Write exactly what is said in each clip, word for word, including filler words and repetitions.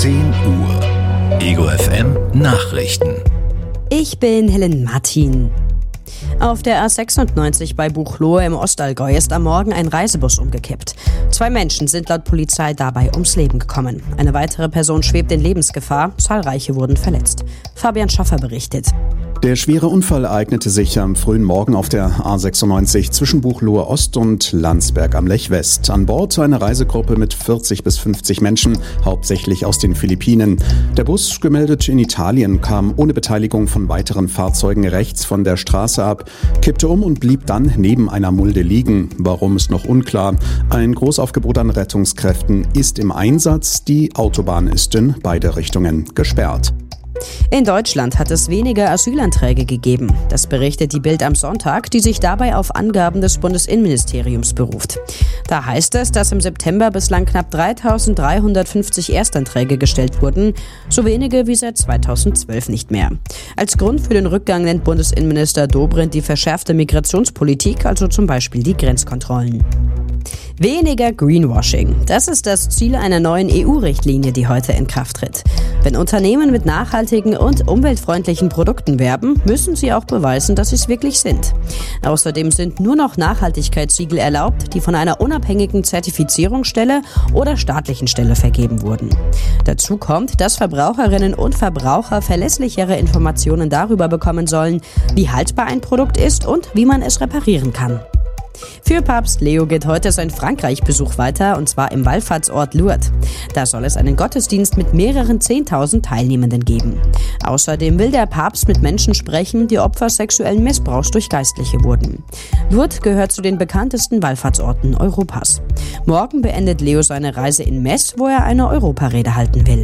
zehn Uhr. Ego F M Nachrichten. Ich bin Helen Martin. Auf der A sechsundneunzig bei Buchloe im Ostallgäu ist am Morgen ein Reisebus umgekippt. Zwei Menschen sind laut Polizei dabei ums Leben gekommen. Eine weitere Person schwebt in Lebensgefahr, zahlreiche wurden verletzt. Fabian Schaffer berichtet. Der schwere Unfall ereignete sich am frühen Morgen auf der A sechsundneunzig zwischen Buchloe Ost und Landsberg am Lech West. An Bord eine Reisegruppe mit vierzig bis fünfzig Menschen, hauptsächlich aus den Philippinen. Der Bus, gemeldet in Italien, kam ohne Beteiligung von weiteren Fahrzeugen rechts von der Straße ab, kippte um und blieb dann neben einer Mulde liegen. Warum, ist noch unklar. Ein Großaufgebot an Rettungskräften ist im Einsatz. Die Autobahn ist in beide Richtungen gesperrt. In Deutschland hat es weniger Asylanträge gegeben. Das berichtet die Bild am Sonntag, die sich dabei auf Angaben des Bundesinnenministeriums beruft. Da heißt es, dass im September bislang knapp dreitausenddreihundertfünfzig Erstanträge gestellt wurden, so wenige wie seit zweitausendzwölf nicht mehr. Als Grund für den Rückgang nennt Bundesinnenminister Dobrindt die verschärfte Migrationspolitik, also zum Beispiel die Grenzkontrollen. Weniger Greenwashing. Das ist das Ziel einer neuen E U-Richtlinie, die heute in Kraft tritt. Wenn Unternehmen mit nachhaltigen und umweltfreundlichen Produkten werben, müssen sie auch beweisen, dass sie es wirklich sind. Außerdem sind nur noch Nachhaltigkeitssiegel erlaubt, die von einer unabhängigen Zertifizierungsstelle oder staatlichen Stelle vergeben wurden. Dazu kommt, dass Verbraucherinnen und Verbraucher verlässlichere Informationen darüber bekommen sollen, wie haltbar ein Produkt ist und wie man es reparieren kann. Für Papst Leo geht heute sein Frankreich-Besuch weiter, und zwar im Wallfahrtsort Lourdes. Da soll es einen Gottesdienst mit mehreren zehntausend Teilnehmenden geben. Außerdem will der Papst mit Menschen sprechen, die Opfer sexuellen Missbrauchs durch Geistliche wurden. Lourdes gehört zu den bekanntesten Wallfahrtsorten Europas. Morgen beendet Leo seine Reise in Metz, wo er eine Europarede halten will.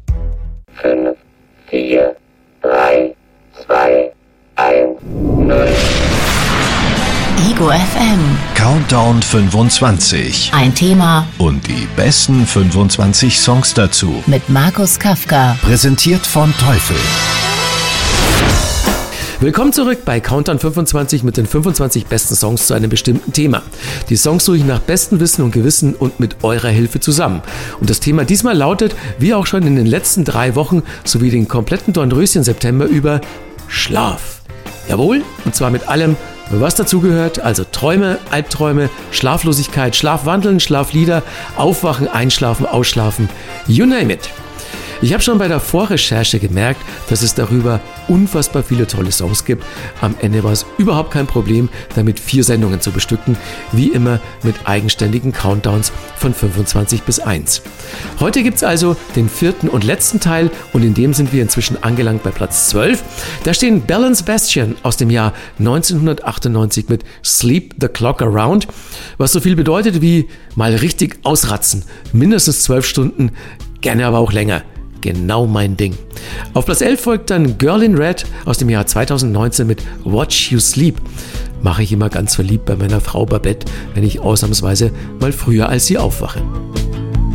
fünf, vier, drei, zwei, eins, null. Ego F M. Countdown fünfundzwanzig. Ein Thema Und die besten fünfundzwanzig Songs dazu. mit Markus Kafka. Präsentiert von Teufel. Willkommen zurück bei Countdown fünfundzwanzig mit den fünfundzwanzig besten Songs zu einem bestimmten Thema. Die Songs suche ich nach bestem Wissen und Gewissen und mit eurer Hilfe zusammen. Und das Thema diesmal lautet, wie auch schon in den letzten drei Wochen sowie den kompletten Dornröschen-September über, Schlaf. Jawohl, und zwar mit allem, was dazugehört, also Träume, Albträume, Schlaflosigkeit, Schlafwandeln, Schlaflieder, Aufwachen, Einschlafen, Ausschlafen, you name it. Ich habe schon bei der Vorrecherche gemerkt, dass es darüber unfassbar viele tolle Songs gibt. Am Ende war es überhaupt kein Problem, damit vier Sendungen zu bestücken, wie immer mit eigenständigen Countdowns von fünfundzwanzig bis eins. Heute gibt es also den vierten und letzten Teil und in dem sind wir inzwischen angelangt bei Platz zwölf. Da stehen Belle and Sebastian aus dem Jahr neunzehnhundertachtundneunzig mit Sleep the Clock Around, was so viel bedeutet wie mal richtig ausratzen. Mindestens zwölf Stunden, gerne aber auch länger. Genau mein Ding. Auf Platz elf folgt dann Girl in Red aus dem Jahr zweitausendneunzehn mit Watch You Sleep. Mache ich immer ganz verliebt bei meiner Frau Babette, wenn ich ausnahmsweise mal früher als sie aufwache.